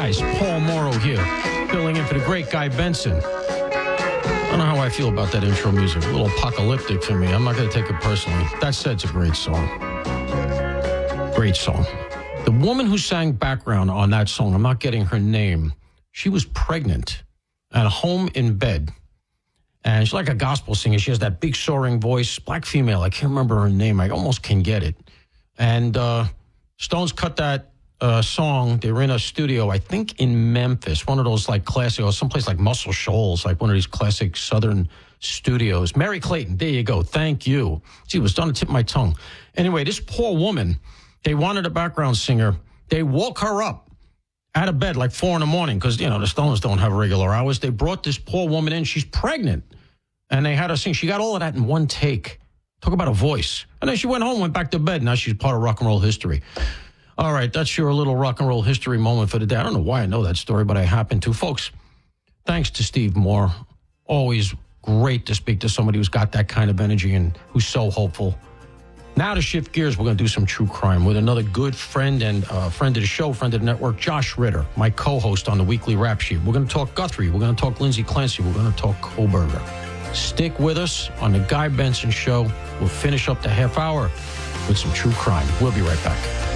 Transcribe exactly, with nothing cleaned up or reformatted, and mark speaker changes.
Speaker 1: guys. Paul Morrow here, filling in for the great Guy Benson. I don't know how I feel about that intro music. A little apocalyptic for me. I'm not going to take it personally. That said, it's a great song. Great song. The woman who sang background on that song, I'm not getting her name. She was pregnant at home in bed. And she's like a gospel singer. She has that big soaring voice, black female. I can't remember her name. I almost can get it. And uh, Stones cut that uh, song. They were in a studio, I think in Memphis, one of those like classic, or someplace like Muscle Shoals, like one of these classic Southern studios. Mary Clayton, there you go. Thank you. Gee, it was done to tip of my tongue. Anyway, this poor woman, they wanted a background singer. They woke her up out of bed like four in the morning because, you know, the Stones don't have regular hours. They brought this poor woman in. She's pregnant. And they had her sing. She got all of that in one take. Talk about a voice. And then she went home, went back to bed. Now she's part of rock and roll history. All right, that's your little rock and roll history moment for the day. I don't know why I know that story, but I happen to. Folks, thanks to Steve Moore. Always great to speak to somebody who's got that kind of energy and who's so hopeful. Now to shift gears, we're going to do some true crime with another good friend and uh, friend of the show, friend of the network, Josh Ritter, my co-host on the Weekly Rap Sheet. We're going to talk Guthrie. We're going to talk Lindsey Clancy. We're going to talk Koberger. Stick with us on the Guy Benson Show. We'll finish up the half hour with some true crime. We'll be right back.